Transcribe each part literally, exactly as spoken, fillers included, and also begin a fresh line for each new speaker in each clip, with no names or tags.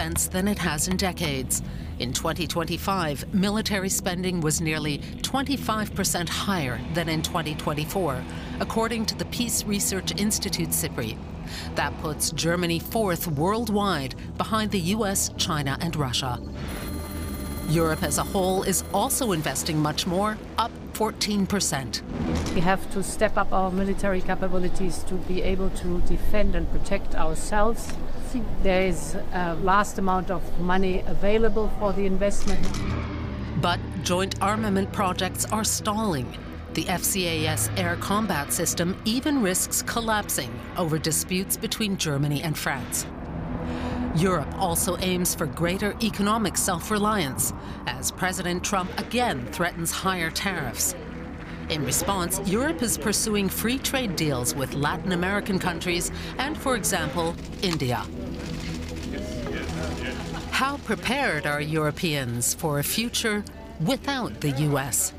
defense than it has in decades. In twenty twenty-five, military spending was nearly twenty-five percent higher than in twenty twenty-four, according to the Peace Research Institute SIPRI. That puts Germany fourth worldwide, behind the U S, China, and Russia. Europe as a whole is also investing much more, up fourteen percent.
We have to step up our military capabilities to be able to defend and protect ourselves. There is a vast amount of money available for the investment.
But joint armament projects are stalling. The F C A S air combat system even risks collapsing over disputes between Germany and France. Europe also aims for greater economic self-reliance, as President Trump again threatens higher tariffs. In response, Europe is pursuing free trade deals with Latin American countries and, for example, India. How prepared are Europeans for a future without the U S?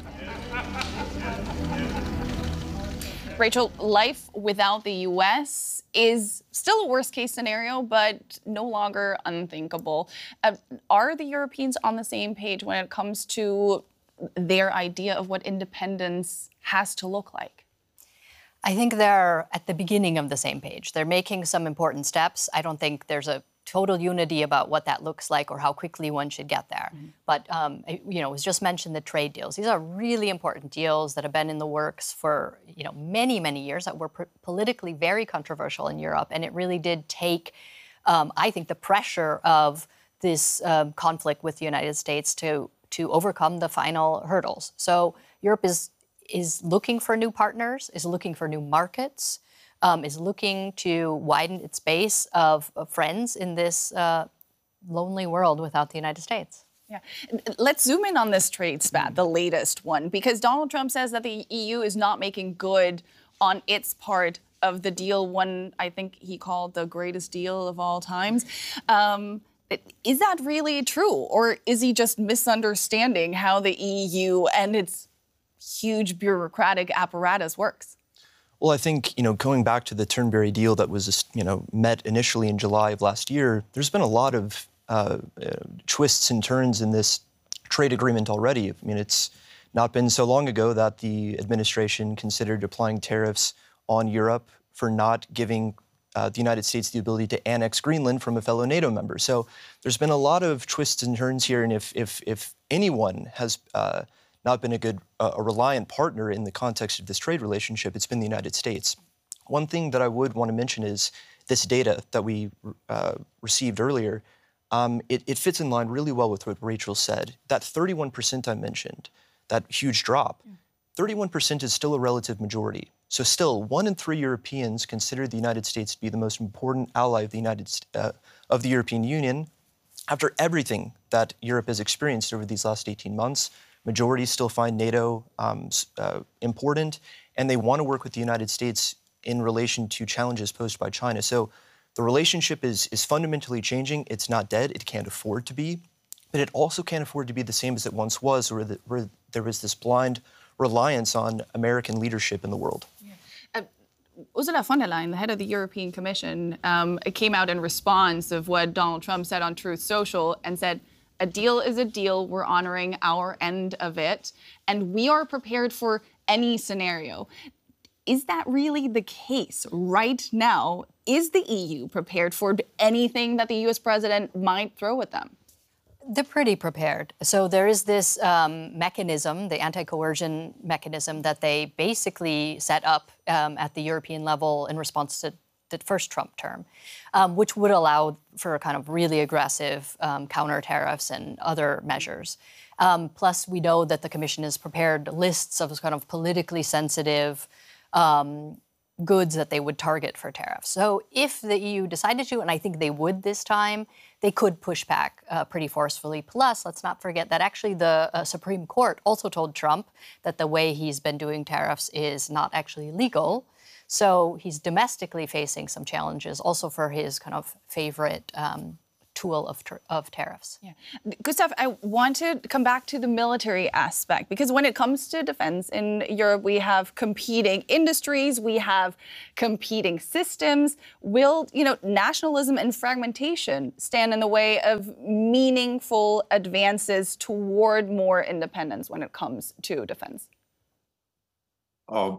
Rachel, life without the U S is still a worst-case scenario, but no longer unthinkable. Uh, are the Europeans on the same page when it comes to their idea of what independence has to look like?
I think they're at the beginning of the same page. They're making some important steps. I don't think there's a total unity about what that looks like or how quickly one should get there. Mm-hmm. But, um, you know, it was just mentioned the trade deals. These are really important deals that have been in the works for, you know, many, many years, that were politically very controversial in Europe. And it really did take, um, I think, the pressure of this um, conflict with the United States to, to overcome the final hurdles. So Europe is, is looking for new partners, is looking for new markets, Um, is looking to widen its base of, of friends in this uh, lonely world without the United States.
Yeah. Let's zoom in on this trade spat, the latest one, because Donald Trump says that the E U is not making good on its part of the deal, one I think he called the greatest deal of all times. Um, is that really true, or is he just misunderstanding how the E U and its huge bureaucratic apparatus works?
Well, I think, you know, going back to the Turnberry deal that was, you know, met initially in July of last year, there's been a lot of uh, uh, twists and turns in this trade agreement already. I mean, it's not been so long ago that the administration considered applying tariffs on Europe for not giving uh, the United States the ability to annex Greenland from a fellow NATO member. So there's been a lot of twists and turns here, and if if, if anyone has uh, not been a good, uh, a reliant partner in the context of this trade relationship, it's been the United States. One thing that I would want to mention is this data that we uh, received earlier. Um, it, it fits in line really well with what Rachel said. That thirty-one percent I mentioned, that huge drop, thirty-one percent is still a relative majority. So still, one in three Europeans consider the United States to be the most important ally of the United uh, of the European Union. After everything that Europe has experienced over these last eighteen months, majorities still find NATO um, uh, important, and they want to work with the United States in relation to challenges posed by China. So the relationship is, is fundamentally changing. It's not dead. It can't afford to be. But it also can't afford to be the same as it once was, where, the, where there was this blind reliance on American leadership in the world.
Yeah. Uh, Ursula von der Leyen, the head of the European Commission, um, came out in response of what Donald Trump said on Truth Social and said, a deal is a deal. We're honoring our end of it, and we are prepared for any scenario. Is that really the case right now? Is the E U prepared for anything that the U S president might throw at them?
They're pretty prepared. So there is this um, mechanism, the anti-coercion mechanism, that they basically set up um, at the European level in response to the first Trump term, um, which would allow for a kind of really aggressive um, counter tariffs and other measures. Um, plus, we know that the Commission has prepared lists of kind of politically sensitive um, goods that they would target for tariffs. So if the E U decided to, and I think they would this time, they could push back uh, pretty forcefully. Plus, let's not forget that actually the uh, Supreme Court also told Trump that the way he's been doing tariffs is not actually legal. So he's domestically facing some challenges also for his kind of favorite um, tool of, of tariffs.
Yeah. Gustav, I want to come back to the military aspect, because when it comes to defense in Europe, we have competing industries, we have competing systems. Will, you know, nationalism and fragmentation stand in the way of meaningful advances toward more independence when it comes to defense?
Uh,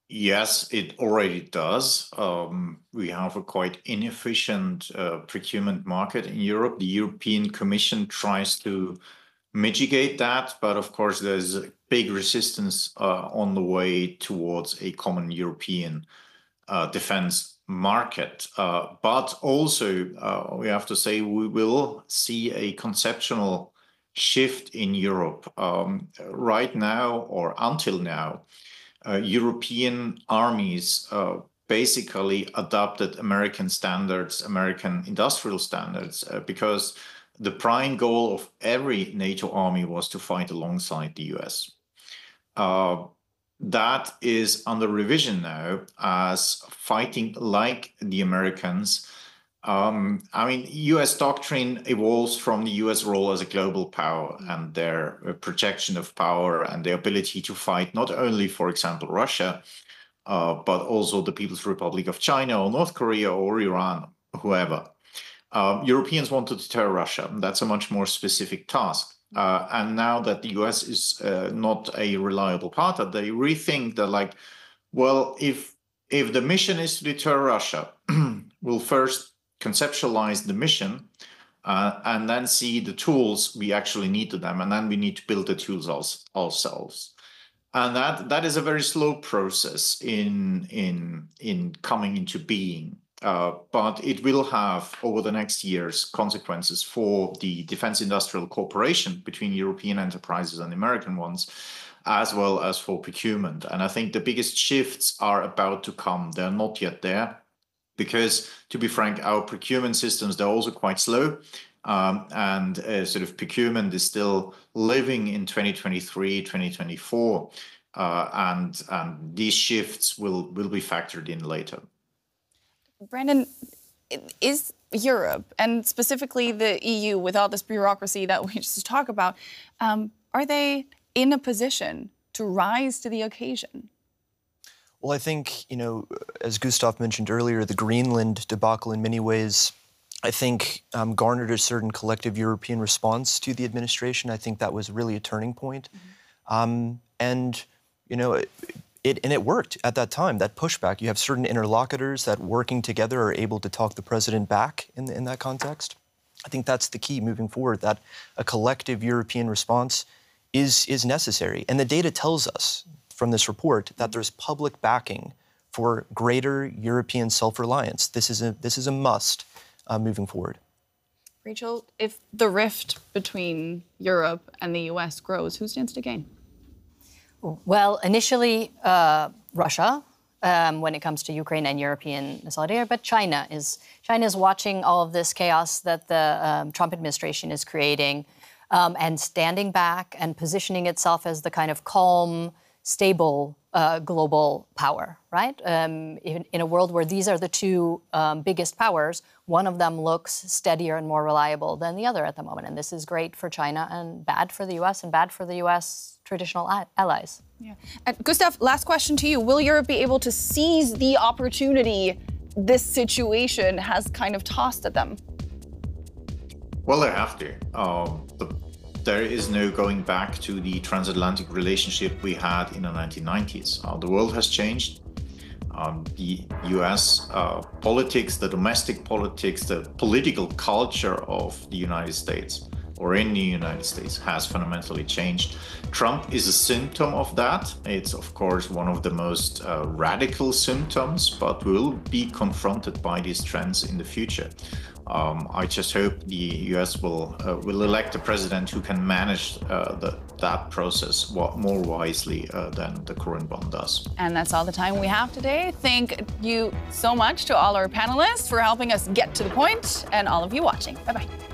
yes, it already does. Um, we have a quite inefficient uh, procurement market in Europe. The European Commission tries to mitigate that, but of course there's a big resistance uh, on the way towards a common European uh, defense market. Uh, but also, uh, we have to say, we will see a conceptual shift in Europe. Um, right now, or until now, Uh, European armies uh, basically adopted American standards, American industrial standards, uh, because the prime goal of every NATO army was to fight alongside the U S. Uh, that is under revision now as fighting like the Americans. Um, I mean, U S doctrine evolves from the U S role as a global power and their uh, projection of power and their ability to fight not only, for example, Russia, uh, but also the People's Republic of China or North Korea or Iran, whoever. Uh, Europeans want to deter Russia. That's a much more specific task. Uh, and now that the U S is uh, not a reliable partner, they rethink that, like, well, if if the mission is to deter Russia, we'll first conceptualize the mission uh, and then see the tools we actually need to them, and then we need to build the tools als- ourselves. And that that is a very slow process in in in coming into being, uh, but it will have over the next years consequences for the defense industrial cooperation between European enterprises and American ones, as well as for procurement. And I think the biggest shifts are about to come. They're not yet there, because, to be frank, our procurement systems, they're also quite slow. Um, and uh, sort of procurement is still living in twenty twenty-three, twenty twenty-four. Uh, and and these shifts will, will be factored in later.
Brandon, is Europe, and specifically the E U, with all this bureaucracy that we just talk about, um, are they in a position to rise to the occasion?
Well, I think, you know, as Gustav mentioned earlier, the Greenland debacle in many ways, I think, um, garnered a certain collective European response to the administration. I think that was really a turning point. Mm-hmm. Um, and, you know, it, it, and it worked at that time, that pushback. You have certain interlocutors that, working together, are able to talk the president back in, in that context. I think that's the key moving forward, that a collective European response is, is necessary. And the data tells us from this report that there's public backing for greater European self-reliance. This is a this is a must uh, moving forward.
Rachel, if the rift between Europe and the U S grows, who stands to gain?
Well, initially uh, Russia, um, when it comes to Ukraine and European solidarity, but China is China is watching all of this chaos that the um, Trump administration is creating, um, and standing back and positioning itself as the kind of calm, stable uh, global power, right? Um, in, in a world where these are the two um, biggest powers, one of them looks steadier and more reliable than the other at the moment. And this is great for China and bad for the U S and bad for the U S traditional a- allies.
Yeah. And Gustav, last question to you. Will Europe be able to seize the opportunity this situation has kind of tossed at them?
Well, they have to. Um, the There is no going back to the transatlantic relationship we had in the nineteen nineties. Uh, the world has changed. Um, the U S uh, politics, the domestic politics, the political culture of the United States, or in the United States, has fundamentally changed. Trump is a symptom of that. It's, of course, one of the most uh, radical symptoms, but we'll be confronted by these trends in the future. Um, I just hope the U S will uh, will elect a president who can manage uh, the, that process more wisely uh, than the current one does.
And that's all the time we have today. Thank you so much to all our panelists for helping us get to the point, and all of you watching. Bye-bye.